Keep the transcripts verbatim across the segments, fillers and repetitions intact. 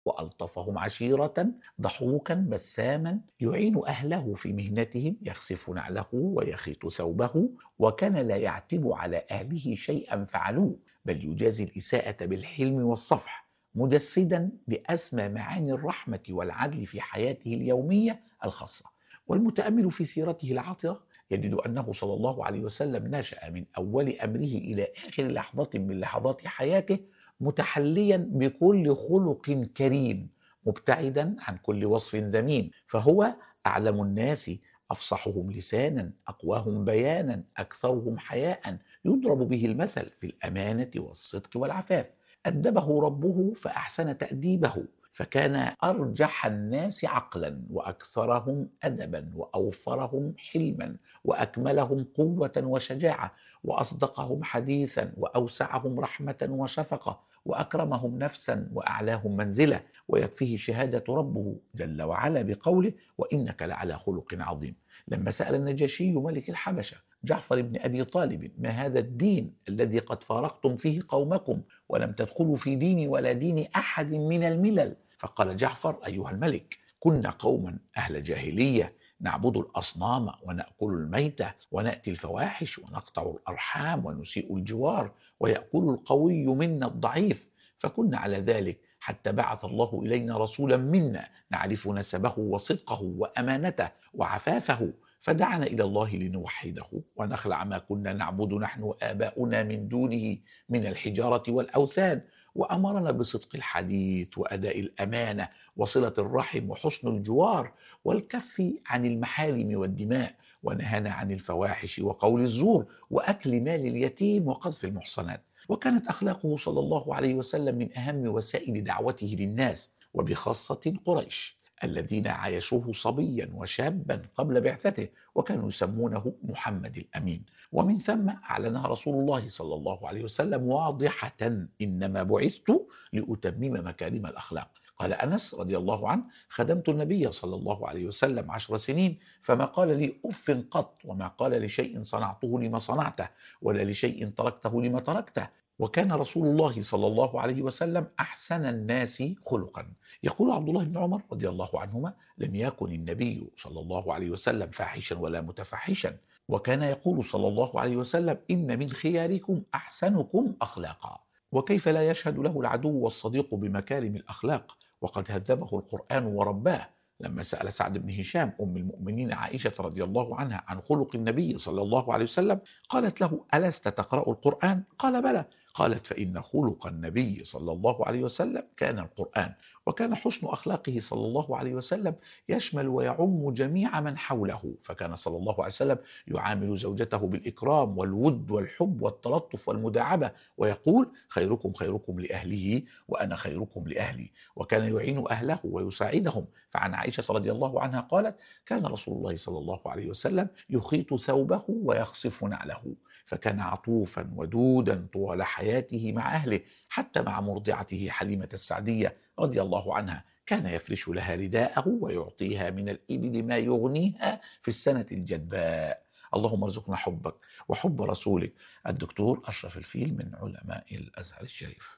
وألطفهم عشيرة، ضحوكا بساما يعين أهله في مهنتهم، يخسف نعله ويخيط ثوبه، وكان لا يعتب على أهله شيئا فعلوه، بل يجازي الإساءة بالحلم والصفح، مجسدا بأسمى معاني الرحمة والعدل في حياته اليومية الخاصة. والمتأمل في سيرته العاطرة يجد أنه صلى الله عليه وسلم نشأ من أول أمره إلى آخر لحظة من لحظات حياته متحليا بكل خلق كريم، مبتعدا عن كل وصف ذميم، فهو أعلم الناس، أفصحهم لسانا، أقواهم بيانا، أكثرهم حياء، يضرب به المثل في الأمانة والصدق والعفاف. أدبه ربه فأحسن تأديبه، فكان أرجح الناس عقلا وأكثرهم أدبا وأوفرهم حلما وأكملهم قوة وشجاعة وأصدقهم حديثا وأوسعهم رحمة وشفقة وأكرمهم نفسا وأعلاهم منزلة. ويكفيه شهادة ربه جل وعلا بقوله: وإنك لعلى خلق عظيم. لما سأل النجاشي ملك الحبشة جعفر بن أبي طالب: ما هذا الدين الذي قد فارقتم فيه قومكم ولم تدخلوا في ديني ولا دين أحد من الملل؟ فقال جعفر: أيها الملك، كنا قوما أهل جاهلية، نعبد الأصنام ونأكل الميتة ونأتي الفواحش ونقطع الأرحام ونسيء الجوار، ويأكل القوي منا الضعيف، فكنا على ذلك حتى بعث الله إلينا رسولا منا نعرف نسبه وصدقه وأمانته وعفافه، فدعنا إلى الله لنوحده ونخلع ما كنا نعبد نحن وآباؤنا من دونه من الحجارة والأوثان، وأمرنا بصدق الحديث وأداء الأمانة وصلة الرحم وحسن الجوار والكف عن المحارم والدماء، ونهانا عن الفواحش وقول الزور وأكل مال اليتيم وقذف المحصنات. وكانت أخلاقه صلى الله عليه وسلم من أهم وسائل دعوته للناس، وبخاصة قريش الذين عايشوه صبيا وشابا قبل بعثته، وكانوا يسمونه محمد الأمين. ومن ثم أعلنها رسول الله صلى الله عليه وسلم واضحة: إنما بعثت لأتمم مكارم الأخلاق. قال أنس رضي الله عنه: خدمت النبي صلى الله عليه وسلم عشر سنين، فما قال لي أف قط، وما قال لشيء صنعته لما صنعته، ولا لشيء تركته لما تركته. وكان رسول الله صلى الله عليه وسلم أحسن الناس خلقا. يقول عبد الله بن عمر رضي الله عنهما: لم يكن النبي صلى الله عليه وسلم فاحشا ولا متفحشا، وكان يقول صلى الله عليه وسلم: إن من خياركم أحسنكم أخلاقا. وكيف لا يشهد له العدو والصديق بمكارم الأخلاق، وقد هذبه القرآن ورباه. لما سأل سعد بن هشام أم المؤمنين عائشة رضي الله عنها عن خلق النبي صلى الله عليه وسلم، قالت له: ألست تقرأ القرآن؟ قال: بلى. قالت: فإن خلق النبي صلى الله عليه وسلم كان القرآن. وكان حسن أخلاقه صلى الله عليه وسلم يشمل ويعم جميع من حوله، فكان صلى الله عليه وسلم يعامل زوجته بالإكرام والود والحب والتلطف والمداعبة، ويقول: خيركم خيركم لأهله وأنا خيركم لأهلي. وكان يعين أهله ويساعدهم، فعن عائشة رضي الله عنها قالت: كان رسول الله صلى الله عليه وسلم يخيط ثوبه ويخصف نعله، فكان عطوفا ودودا طوال حياته مع أهله، حتى مع مرضعته حليمة السعدية رضي الله عنها كان يفرش لها رداءه ويعطيها من الإبل ما يغنيها في السنة الجدباء. اللهم ارزقنا حبك وحب رسولك. الدكتور أشرف الفيل من علماء الأزهر الشريف.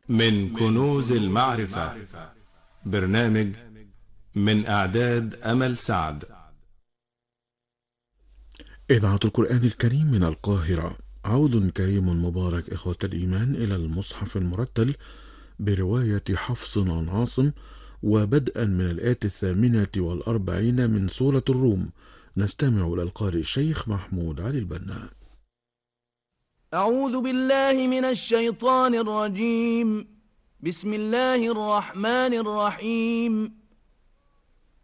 من كنوز المعرفة، برنامج من إعداد أمل سعد. إذاعة القرآن الكريم من القاهرة. عود كريم مبارك إخوة الإيمان إلى المصحف المرتل برواية حفص عن عاصم، وبدءا من الآية الثامنة والأربعين من سورة الروم. نستمع إلى القارئ الشيخ محمود علي البنا. أعوذ بالله من الشيطان الرجيم. بسم الله الرحمن الرحيم.